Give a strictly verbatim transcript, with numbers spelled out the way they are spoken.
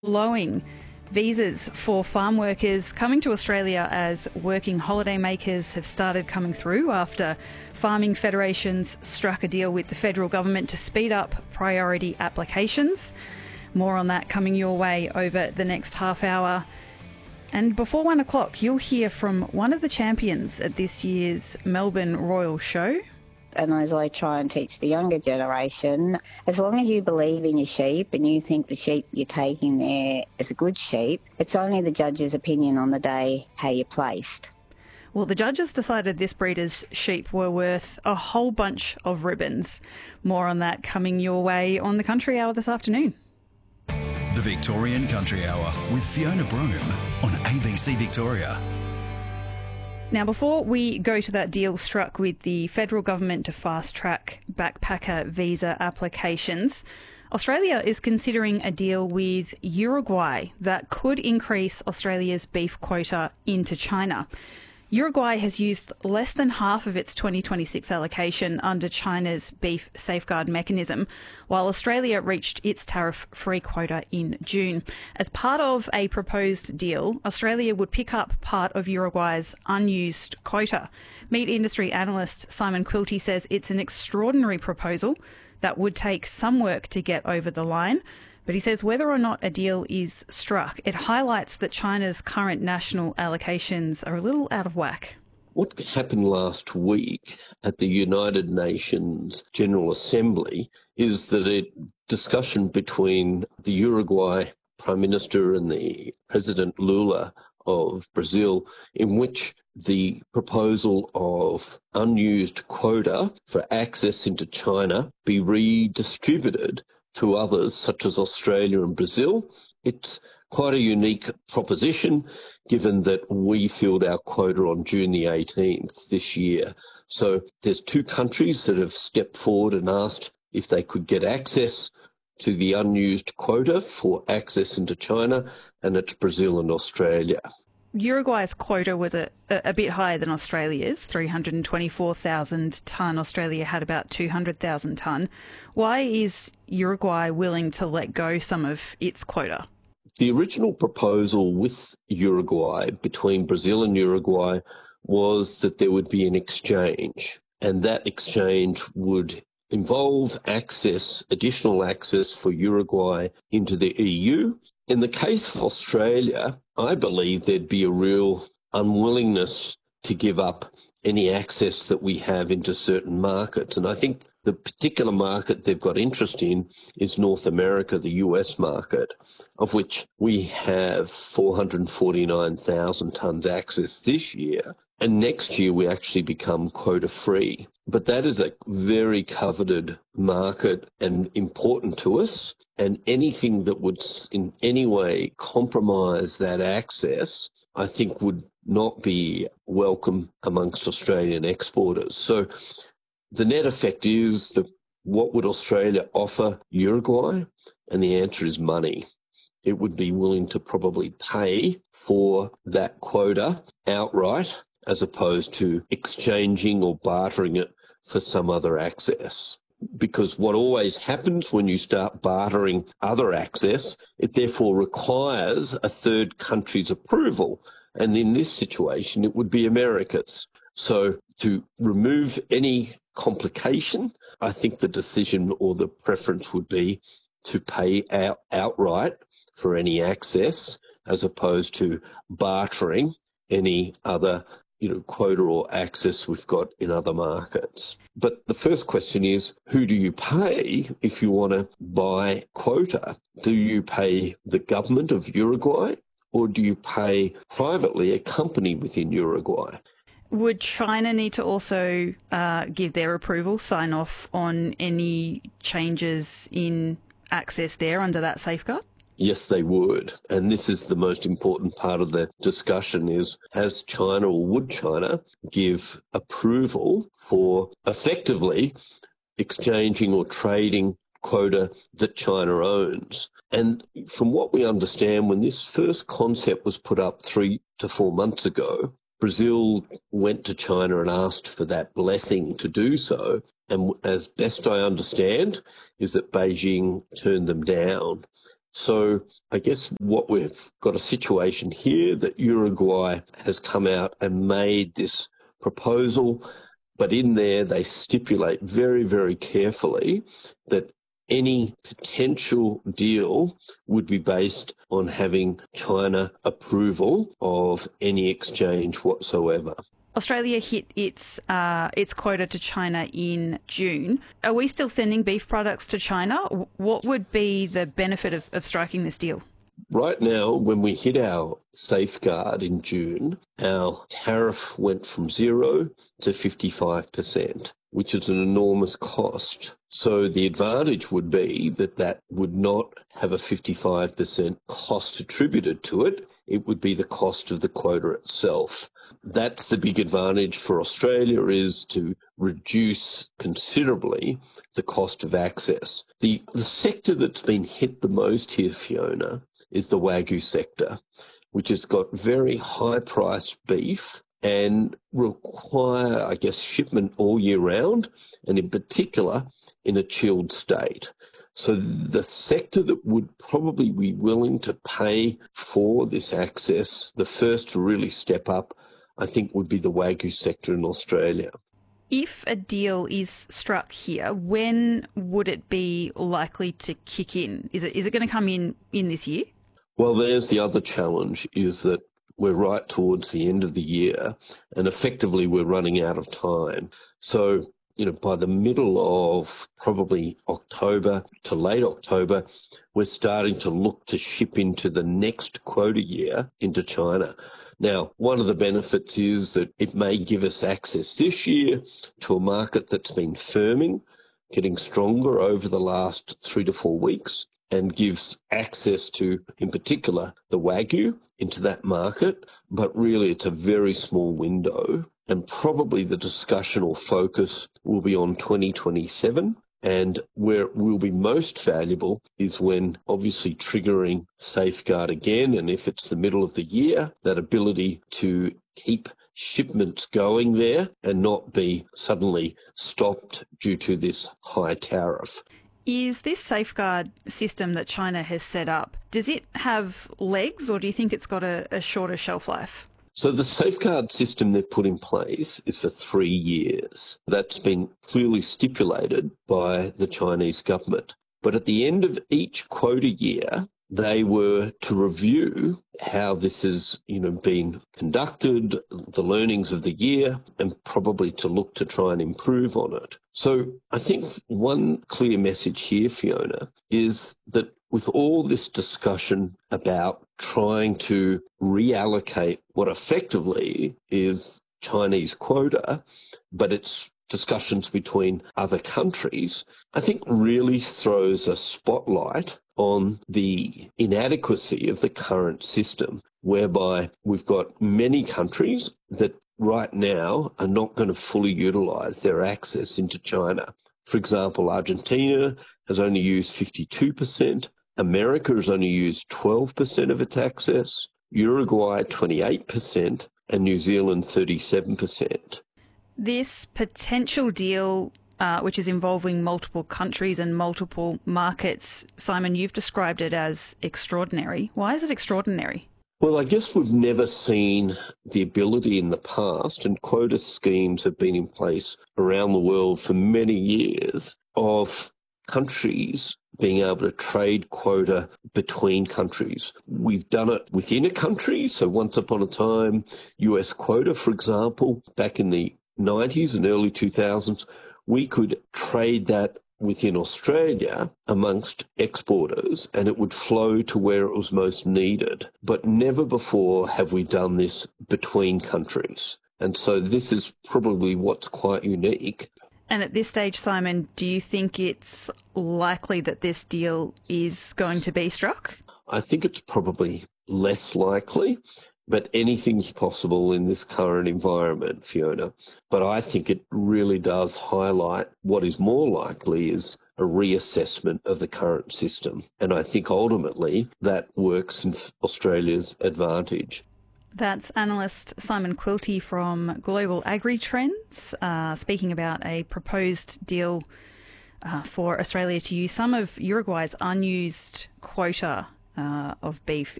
Blowing visas for farm workers coming to Australia as working holiday makers have started coming through after farming federations struck a deal with the federal government to speed up priority applications. More on that coming your way over the next half hour. And before one o'clock, you'll hear from one of the champions at this year's Melbourne Royal Show. And as I try and teach the younger generation, as long as you believe in your sheep and you think the sheep you're taking there is a good sheep, it's only the judge's opinion on the day how you're placed. Well, the judges decided this breeder's sheep were worth a whole bunch of ribbons. More on that coming your way on the Country Hour this afternoon. The Victorian Country Hour with Fiona Broome on A B C Victoria. Now, before we go to that deal struck with the federal government to fast-track backpacker visa applications, Australia is considering a deal with Uruguay that could increase Australia's beef quota into China. Uruguay has used less than half of its twenty twenty-six allocation under China's beef safeguard mechanism, while Australia reached its tariff-free quota in June. As part of a proposed deal, Australia would pick up part of Uruguay's unused quota. Meat industry analyst Simon Quilty says it's an extraordinary proposal that would take some work to get over the line. But he says whether or not a deal is struck, it highlights that China's current national allocations are a little out of whack. What happened last week at the United Nations General Assembly is that a discussion between the Uruguay Prime Minister and the President Lula of Brazil, in which the proposal of unused quota for access into China be redistributed to others such as Australia and Brazil. It's quite a unique proposition given that we filled our quota on June the eighteenth this year. So there's two countries that have stepped forward and asked if they could get access to the unused quota for access into China, and it's Brazil and Australia. Uruguay's quota was a, a bit higher than Australia's, three hundred twenty-four thousand tonne. Australia had about two hundred thousand tonne. Why is Uruguay willing to let go some of its quota? The original proposal with Uruguay, between Brazil and Uruguay, was that there would be an exchange, and that exchange would involve access, additional access for Uruguay into the E U. In the case of Australia, I believe there'd be a real unwillingness to give up any access that we have into certain markets. And I think the particular market they've got interest in is North America, the U S market, of which we have four hundred forty-nine thousand tonnes access this year. And next year we actually become quota-free. But that is a very coveted market and important to us. And anything that would in any way compromise that access, I think would not be welcome amongst Australian exporters. So the net effect is that what would Australia offer Uruguay? And the answer is money. It would be willing to probably pay for that quota outright, as opposed to exchanging or bartering it for some other access. Because what always happens when you start bartering other access, it therefore requires a third country's approval. And in this situation, it would be America's. So to remove any complication, I think the decision or the preference would be to pay out outright for any access, as opposed to bartering any other you know, quota or access we've got in other markets. But the first question is, who do you pay if you want to buy quota? Do you pay the government of Uruguay, or do you pay privately a company within Uruguay? Would China need to also uh, give their approval, sign off on any changes in access there under that safeguard? Yes, they would. And this is the most important part of the discussion is, has China or would China give approval for effectively exchanging or trading quota that China owns? And from what we understand, when this first concept was put up three to four months ago, Brazil went to China and asked for that blessing to do so. And as best I understand, is that Beijing turned them down. So I guess what we've got a situation here that Uruguay has come out and made this proposal, but in there they stipulate very, very carefully that any potential deal would be based on having China approval of any exchange whatsoever. Australia hit its uh, its quota to China in June. Are we still sending beef products to China? What would be the benefit of, of striking this deal? Right now, when we hit our safeguard in June, our tariff went from zero to fifty-five percent, which is an enormous cost. So the advantage would be that that would not have a fifty-five percent cost attributed to it. It would be the cost of the quota itself. That's the big advantage for Australia, is to reduce considerably the cost of access. The, the sector that's been hit the most here, Fiona, is the Wagyu sector, which has got very high-priced beef and require, I guess, shipment all year round, and in particular in a chilled state. So the sector that would probably be willing to pay for this access, the first to really step up, I think, would be the Wagyu sector in Australia. If a deal is struck here, when would it be likely to kick in? Is it is it going to come in in this year? Well, there's the other challenge, is that we're right towards the end of the year and effectively we're running out of time. So, you know, by the middle of probably October to late October, we're starting to look to ship into the next quota year into China. Now, one of the benefits is that it may give us access this year to a market that's been firming, getting stronger over the last three to four weeks, and gives access to, in particular, the Wagyu into that market. But really, it's a very small window, and probably the discussion or focus will be on twenty twenty-seven. And where it will be most valuable is when obviously triggering safeguard again, and if it's the middle of the year, that ability to keep shipments going there and not be suddenly stopped due to this high tariff. Is this safeguard system that China has set up, does it have legs, or do you think it's got a, a shorter shelf life? So the safeguard system they've put in place is for three years. That's been clearly stipulated by the Chinese government. But at the end of each quota year, they were to review how this has, you know, been conducted, the learnings of the year, and probably to look to try and improve on it. So I think one clear message here, Fiona, is that with all this discussion about trying to reallocate what effectively is Chinese quota, but it's discussions between other countries, I think really throws a spotlight on the inadequacy of the current system, whereby we've got many countries that right now are not going to fully utilise their access into China. For example, Argentina has only used fifty-two percent, America has only used twelve percent of its access, Uruguay twenty-eight percent, and New Zealand thirty-seven percent. This potential deal, uh, which is involving multiple countries and multiple markets, Simon, you've described it as extraordinary. Why is it extraordinary? Well, I guess we've never seen the ability in the past, and quota schemes have been in place around the world for many years, of countries being able to trade quota between countries. We've done it within a country. So once upon a time, U S quota, for example, back in the nineties and early two thousands, we could trade that within Australia amongst exporters and it would flow to where it was most needed. But never before have we done this between countries. And so this is probably what's quite unique. And at this stage, Simon, do you think it's likely that this deal is going to be struck? I think it's probably less likely, but anything's possible in this current environment, Fiona. But I think it really does highlight what is more likely is a reassessment of the current system. And I think ultimately that works in Australia's advantage. That's analyst Simon Quilty from Global Agri Trends, uh, speaking about a proposed deal uh, for Australia to use some of Uruguay's unused quota uh, of beef